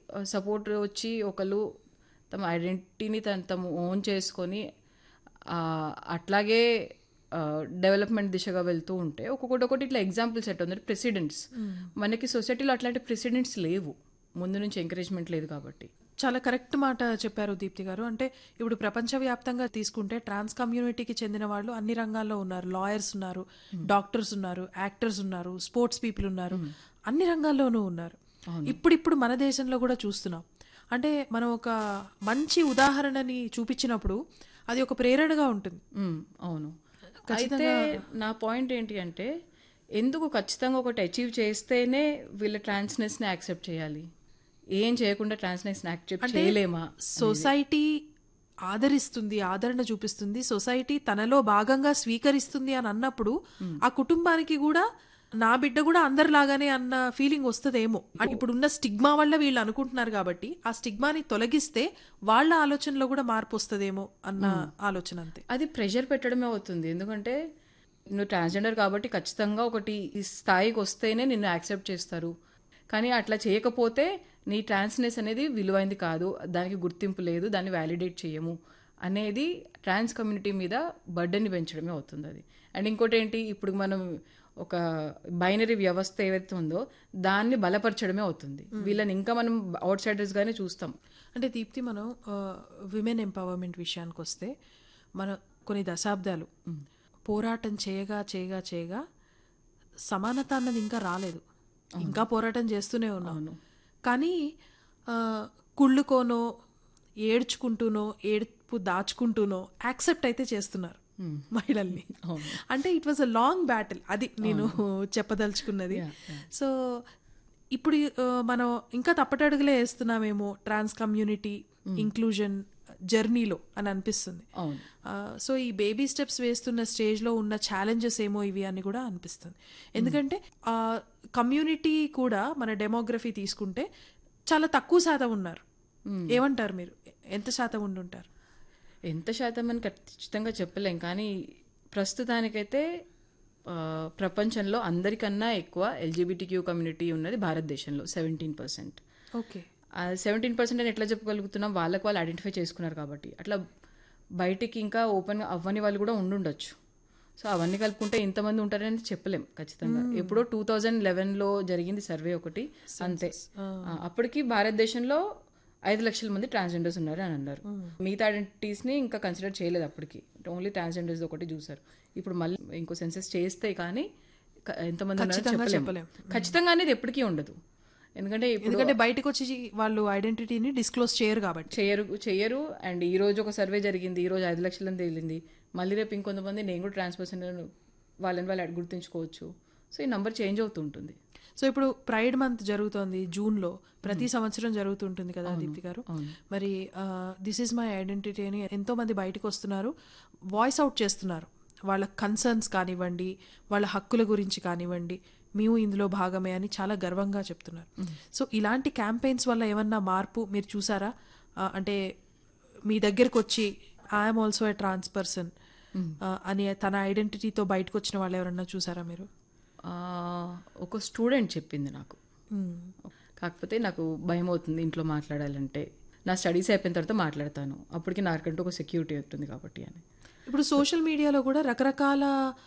Support వచ్చి ఒకళ్ళు తమ ఐడెంటిటీని తము ఓన్ చేసుకొని అట్లాగే డెవలప్మెంట్ దిశగా వెళ్తూ ఉంటే ఒక్కొక్కటి ఇట్లా ఎగ్జాంపుల్ సెట్ ఉంది. ప్రెసిడెంట్స్ మనకి సొసైటీలో అట్లాంటి ప్రెసిడెంట్స్ లేవు, ముందు నుంచి ఎంకరేజ్మెంట్ లేదు కాబట్టి. చాలా కరెక్ట్ మాట చెప్పారు దీప్తి గారు. అంటే ఇప్పుడు ప్రపంచవ్యాప్తంగా తీసుకుంటే ట్రాన్స్ కమ్యూనిటీకి చెందిన వాళ్ళు అన్ని రంగాల్లో ఉన్నారు. లాయర్స్ ఉన్నారు, డాక్టర్స్ ఉన్నారు, యాక్టర్స్ ఉన్నారు, స్పోర్ట్స్ పీపుల్ ఉన్నారు, అన్ని రంగాల్లోనూ ఉన్నారు. ఇప్పుడు మన దేశంలో కూడా చూస్తున్నాం. అంటే మనం ఒక మంచి ఉదాహరణని చూపించినప్పుడు అది ఒక ప్రేరణగా ఉంటుంది. అవును. అయితే నా పాయింట్ ఏంటి అంటే, ఎందుకు ఖచ్చితంగా ఒకటి అచీవ్ చేస్తేనే వీళ్ళ ట్రాన్స్నెస్ని యాక్సెప్ట్ చేయాలి, ఏం చేయకుండా ట్రాన్స్నెస్ని యాక్సెప్ట్ చేయలేమా? సొసైటీ ఆదరిస్తుంది, ఆదరణ చూపిస్తుంది, సొసైటీ తనలో భాగంగా స్వీకరిస్తుంది అని అన్నప్పుడు ఆ కుటుంబానికి కూడా నా బిడ్డ కూడా అందరిలాగానే అన్న ఫీలింగ్ వస్తుందేమో. ఇప్పుడు ఉన్న స్టిగ్మా వల్ల వీళ్ళు అనుకుంటున్నారు కాబట్టి ఆ స్టిగ్మాని తొలగిస్తే వాళ్ళ ఆలోచనలో కూడా మార్పు వస్తుందేమో అన్న ఆలోచన. అంతే, అది ప్రెషర్ పెట్టడమే అవుతుంది. ఎందుకంటే నువ్వు ట్రాన్స్జెండర్ కాబట్టి ఖచ్చితంగా ఒకటి ఈ స్థాయికి వస్తేనే నిన్ను యాక్సెప్ట్ చేస్తారు, కానీ అట్లా చేయకపోతే నీ ట్రాన్స్నెస్ అనేది విలువైంది కాదు, దానికి గుర్తింపు లేదు, దాన్ని వ్యాలిడేట్ చేయము అనేది ట్రాన్స్ కమ్యూనిటీ మీద బర్డెన్ని పెంచడమే అవుతుంది అది. అండ్ ఇంకోటి ఏంటి, ఇప్పుడు మనం ఒక బైనరీ వ్యవస్థ ఏవైతే ఉందో దాన్ని బలపరచడమే అవుతుంది. వీళ్ళని ఇంకా మనం అవుట్ సైడర్స్గానే చూస్తాం. అంటే దీప్తి, మనం విమెన్ ఎంపవర్మెంట్ విషయానికి వస్తే మనం కొన్ని దశాబ్దాలు పోరాటం చేయగా చేయగా చేయగా సమానత అన్నది ఇంకా రాలేదు, ఇంకా పోరాటం చేస్తూనే ఉన్నాను. కానీ కుళ్ళుకోనో ఏడ్చుకుంటూనో ఏడుపు దాచుకుంటూనో యాక్సెప్ట్ అయితే చేస్తున్నారు మహిళల్ని. అంటే it was a long battle, అది నేను చెప్పదలుచుకున్నది. సో ఇప్పుడు మనం ఇంకా తప్పటడుగులే వేస్తున్నామేమో ట్రాన్స్ కమ్యూనిటీ ఇంక్లూజన్ జర్నీలో అని అనిపిస్తుంది. సో ఈ బేబీ స్టెప్స్ వేస్తున్న స్టేజ్లో ఉన్న ఛాలెంజెస్ ఏమో ఇవి అని కూడా అనిపిస్తుంది. ఎందుకంటే కమ్యూనిటీ కూడా మన డెమోగ్రఫీ తీసుకుంటే చాలా తక్కువ శాతం ఉన్నారు. ఏమంటారు మీరు, ఎంత శాతం ఉండుంటారు? ఎంత శాతం అని ఖచ్చితంగా చెప్పలేం, కానీ ప్రస్తుతానికైతే ప్రపంచంలో అందరికన్నా ఎక్కువ ఎల్జీబీటీక్యూ కమ్యూనిటీ ఉన్నది భారతదేశంలో 17%. ఓకే, 17% అని ఎట్లా చెప్పగలుగుతున్నాం? వాళ్ళకి వాళ్ళు ఐడెంటిఫై చేసుకున్నారు కాబట్టి. అట్లా బయటికి ఇంకా ఓపెన్ అవ్వని వాళ్ళు కూడా ఉండుండొచ్చు. సో అవన్నీ కలుపుకుంటే ఇంతమంది ఉంటారని చెప్పలేం ఖచ్చితంగా. ఎప్పుడో 2011లో జరిగింది సర్వే ఒకటి, అంతే. అప్పటికి భారతదేశంలో 5 లక్షల మంది ట్రాన్స్జెండర్స్ ఉన్నారు అని అన్నారు. మిగతా ఐడెంటిటీస్ని ఇంకా కన్సిడర్ చేయలేదు అప్పటికి, ఓన్లీ ట్రాన్స్జెండర్స్ ఒకటి చూసారు. ఇప్పుడు మళ్ళీ ఇంకో సెన్సెస్ చేస్తే కానీ ఎంతమంది ఉన్నారో చెప్పలేం. ఖచ్చితంగా అనేది ఎప్పటికీ ఉండదు, ఎందుకంటే బయటకు వచ్చి వాళ్ళు ఐడెంటిటీని డిస్క్లోజ్ చేయరు కాబట్టి. చేయరు. అండ్ ఈ రోజు ఒక సర్వే జరిగింది, ఈ రోజు 5 లక్షలని తేలింది, మళ్ళీ రేపు ఇంకొంతమంది నేను కూడా ట్రాన్స్ పర్సన్ వాళ్ళని వాళ్ళు గుర్తుంచుకోవచ్చు. సో ఈ నంబర్ చేంజ్ అవుతుంటుంది. సో ఇప్పుడు ప్రైడ్ మంత్ జరుగుతోంది జూన్లో, ప్రతి సంవత్సరం జరుగుతుంటుంది కదా దీప్తి గారు. మరి దిస్ ఈజ్ మై ఐడెంటిటీ అని ఎంతో మంది బయటకు వస్తున్నారు, వాయిస్ అవుట్ చేస్తున్నారు వాళ్ళ కన్సర్న్స్ కానివ్వండి, వాళ్ళ హక్కుల గురించి కానివ్వండి, మేము ఇందులో భాగమే అని చాలా గర్వంగా చెప్తున్నారు. సో ఇలాంటి క్యాంపెయిన్స్ వల్ల ఏమన్నా మార్పు మీరు చూసారా? అంటే మీ దగ్గరకు వచ్చి I'm also a trans person అని తన ఐడెంటిటీతో బయటకు వచ్చిన వాళ్ళు ఎవరన్నా చూసారా మీరు? ఒక స్టూడెంట్ చెప్పింది నాకు, కాకపోతే నాకు భయం అవుతుంది ఇంట్లో మాట్లాడాలంటే. నా స్టడీస్ అయిపోయిన తర్వాత మాట్లాడతాను, అప్పటికి నాకంటూ ఒక సెక్యూరిటీ ఉంటుంది కాబట్టి అని. ఇప్పుడు సోషల్ మీడియాలో కూడా రకరకాల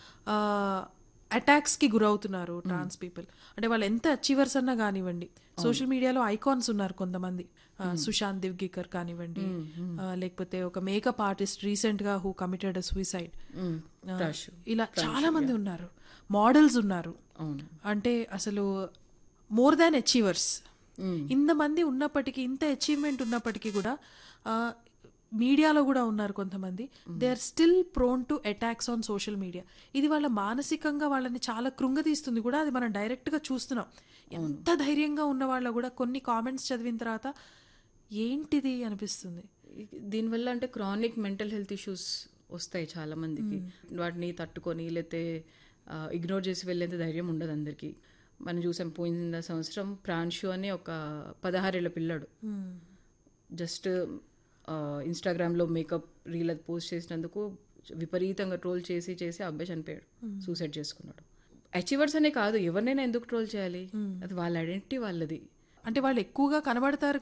అటాక్స్కి గురవుతున్నారు ట్రాన్స్ పీపుల్. అంటే వాళ్ళు ఎంత అచీవర్స్ అన్నా కానివ్వండి, సోషల్ మీడియాలో ఐకాన్స్ ఉన్నారు కొంతమంది, సుశాంత్ దివ్గికర్ కానివ్వండి, లేకపోతే ఒక మేకప్ ఆర్టిస్ట్ రీసెంట్గా హూ కమిటెడ్ సూసైడ్, ఇలా చాలా మంది ఉన్నారు, మోడల్స్ ఉన్నారు. అంటే అసలు మోర్ దాన్ అచీవర్స్. ఇంతమంది ఉన్నప్పటికీ, ఇంత అచీవ్మెంట్ ఉన్నప్పటికీ కూడా మీడియాలో కూడా ఉన్నారు కొంతమంది, they are still prone to attacks on social media. ఇది వాళ్ళ మానసికంగా వాళ్ళని చాలా కృంగతీస్తుంది కూడా, అది మనం డైరెక్ట్గా చూస్తున్నాం. ఎంత ధైర్యంగా ఉన్న వాళ్ళ కూడా కొన్ని కామెంట్స్ చదివిన తర్వాత ఏంటిది అనిపిస్తుంది. దీనివల్ల అంటే క్రానిక్ మెంటల్ హెల్త్ ఇష్యూస్ వస్తాయి చాలా మందికి. వాటిని తట్టుకొని లేకపోతే ఇగ్నోర్ చేసి వెళ్ళేంత ధైర్యం ఉండదు అందరికీ. మనం చూసాం పోయిన సంవత్సరం ప్రాన్షు అని ఒక 16 ఏళ్ల పిల్లాడు జస్ట్ ఇన్స్టాగ్రామ్లో మేకప్ రీల్ అది పోస్ట్ చేసినందుకు విపరీతంగా ట్రోల్ చేసి అబ్బాయి చనిపోయాడు, సూసైడ్ చేసుకున్నాడు. అచీవర్స్ అనే కాదు, ఎవరినైనా ఎందుకు ట్రోల్ చేయాలి? అది వాళ్ళ ఐడెంటిటీ వాళ్ళది. అంటే వాళ్ళు ఎక్కువగా కనబడతారు